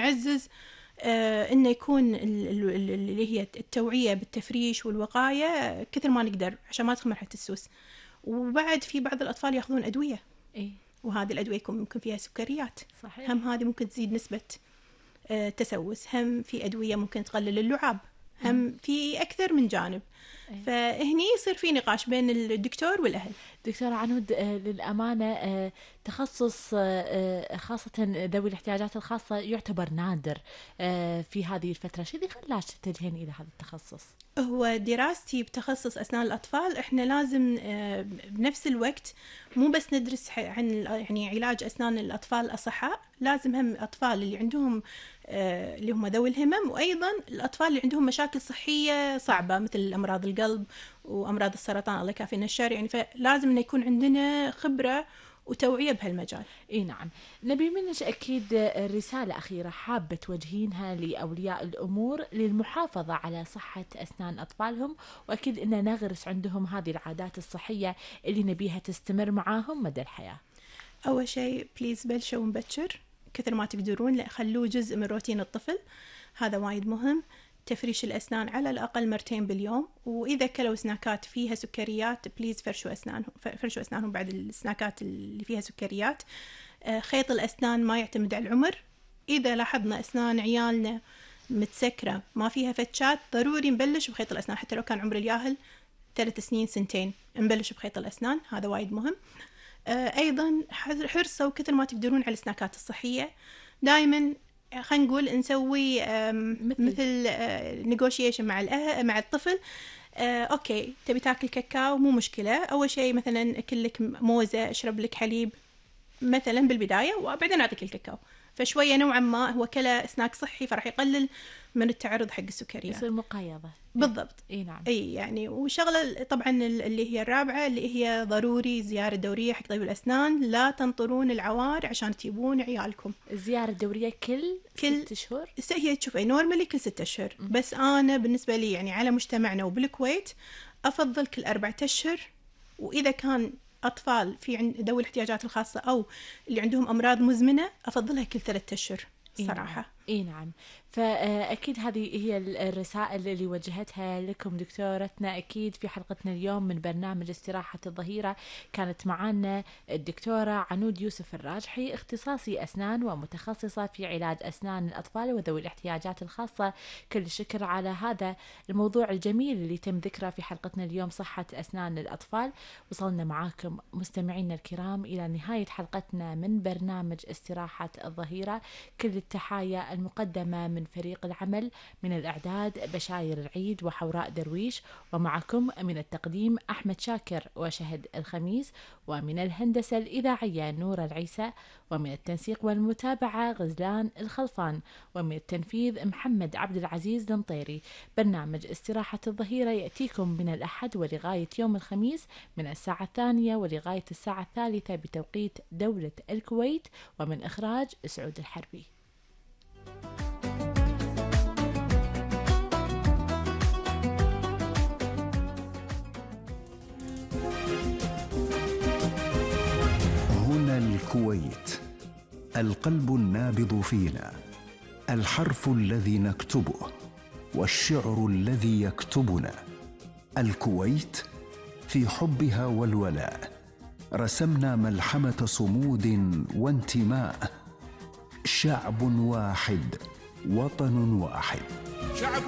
نعزز إنه يكون اللي هي التوعية بالتفريش والوقاية كثر ما نقدر عشان ما تدخل مرحلة السوس. وبعد في بعض الأطفال يأخذون أدوية، وهذه الأدوية يكون ممكن فيها سكريات، صحيح. هم هذه ممكن تزيد نسبة تسوس، هم في أدوية ممكن تقلل اللعاب، هم في أكثر من جانب. فهني يصير في نقاش بين الدكتور والأهل. دكتورة عنود، للأمانة تخصص خاصة ذوي الاحتياجات الخاصة يعتبر نادر في هذه الفترة، شو اللي خلاش تتجهين إلى هذا التخصص؟ هو دراستي بتخصص أسنان الأطفال، إحنا لازم بنفس الوقت مو بس ندرس عن يعني علاج أسنان الأطفال الأصحاء، لازم هم الأطفال اللي عندهم اللي هم ذوي الهمم، وأيضا الأطفال اللي عندهم مشاكل صحية صعبة مثل أمراض القلب وأمراض السرطان الله يكافينا الشر. يعني فلازم إنه يكون عندنا خبرة وتوعية بهالمجال. نعم. نبي منك أكيد رسالة أخيرة حابة توجهينها لأولياء الأمور للمحافظة على صحة أسنان أطفالهم، وأكيد إن نغرس عندهم هذه العادات الصحية اللي نبيها تستمر معاهم مدى الحياة. أول شيء بليز بلشوا مبكر كثر ما تقدرون، لا خلوه جزء من روتين الطفل، هذا وايد مهم. تفريش الأسنان على الأقل 2 مرات باليوم، وإذا كلوا سناكات فيها سكريات بليز فرشوا أسنانهم بعد السناكات اللي فيها سكريات. خيط الأسنان ما يعتمد على العمر، إذا لاحظنا أسنان عيالنا متسكرة ما فيها فتشات ضروري نبلش بخيط الأسنان، حتى لو كان عمر الياهل 3 سنين 2 سنين نبلش بخيط الأسنان، هذا وايد مهم. أيضا حرصوا كثر ما تقدرون على السناكات الصحية، دائما خلينا نقول نسوي مثل نيغوشيشن مع الطفل. أوكي تبي تاكل كاكاو مو مشكلة، أول شيء مثلا أكل لك موزة، أشرب لك حليب مثلا بالبداية، وبعدين أعطيك الكاكاو، فشوية نوعا ما هو كلا سناك صحي، فرح يقلل من التعرض حق السكريات، يصير مقايضة. بالضبط. نعم. يعني وشغلة طبعا اللي هي الرابعة اللي هي ضروري زيارة دورية حق طبيب الأسنان، لا تنطرون العوار عشان تجيبون عيالكم. الزيارة الدورية كل 6 شهور؟ هي تشوف نورمالي كل 6 أشهر، بس أنا بالنسبة لي يعني على مجتمعنا وبالكويت أفضل كل 4 أشهر، وإذا كان أطفال في ذوي الاحتياجات الخاصة أو اللي عندهم أمراض مزمنة أفضلها كل 3 أشهر صراحة. نعم. فأكيد هذه هي الرسائل اللي وجهتها لكم دكتورتنا أكيد في حلقتنا اليوم من برنامج استراحة الظهيرة. كانت معنا الدكتورة عنود يوسف الراجحي، اختصاصي أسنان ومتخصصة في علاج أسنان الأطفال وذوي الاحتياجات الخاصة. كل الشكر على هذا الموضوع الجميل اللي تم ذكره في حلقتنا اليوم، صحة أسنان الأطفال. وصلنا معاكم مستمعينا الكرام إلى نهاية حلقتنا من برنامج استراحة الظهيرة. كل التحايا المقدمة من فريق العمل، من الإعداد بشاير العيد وحوراء درويش، ومعكم من التقديم أحمد شاكر وشهد الخميس، ومن الهندسة الإذاعية نور العيسى، ومن التنسيق والمتابعة غزلان الخلفان، ومن التنفيذ محمد عبد العزيز المطيري. برنامج استراحة الظهيرة يأتيكم من الأحد ولغاية يوم الخميس من الساعة 2 ولغاية الساعة 3 بتوقيت دولة الكويت، ومن إخراج سعود الحربي. هنا الكويت، القلب النابض فينا، الحرف الذي نكتبه والشعر الذي يكتبنا. الكويت في حبها والولاء رسمنا ملحمة صمود وانتماء، شعب واحد وطن واحد.